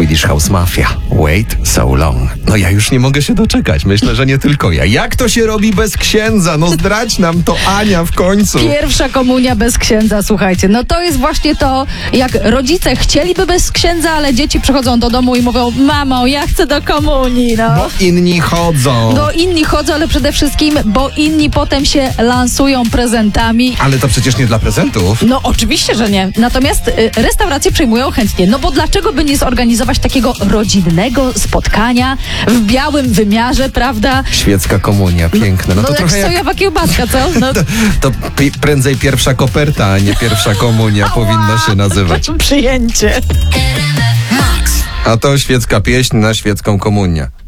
Swedish House Mafia. Wait so long. No ja już nie mogę się doczekać. Myślę, że nie tylko ja. Jak to się robi bez księdza? No zdradź nam to, Ania, w końcu. Pierwsza komunia bez księdza, słuchajcie. No to jest właśnie to, jak rodzice chcieliby bez księdza, ale dzieci przychodzą do domu i mówią: mamo, ja chcę do komunii. No. Bo inni chodzą. No inni chodzą, ale przede wszystkim, bo inni potem się lansują prezentami. Ale to przecież nie dla prezentów. No oczywiście, że nie. Natomiast restauracje przyjmują chętnie. No bo dlaczego by nie zorganizować takiego rodzinnego spotkania w białym wymiarze, prawda? Świecka komunia, piękne. No to jak trochę jak... sojowa kiełbaska, co? No. To prędzej pierwsza koperta, a nie pierwsza komunia powinna się nazywać. Przyjęcie. A to świecka pieśń na świecką komunię.